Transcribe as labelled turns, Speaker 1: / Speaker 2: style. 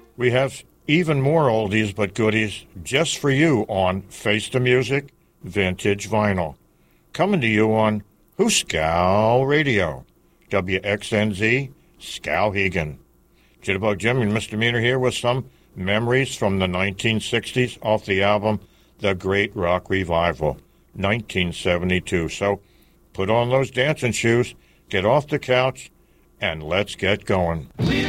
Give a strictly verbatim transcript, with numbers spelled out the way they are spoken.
Speaker 1: We have even more oldies but goodies just for you on Face the Music Vintage Vinyl. Coming to you on Hooskow Radio, W X N Z, Skowhegan. Jitterbug Jim and Misdemeanor here with some memories from the nineteen sixties off the album The Great Rock Revival, nineteen seventy-two. So put on those dancing shoes, get off the couch, and let's get going.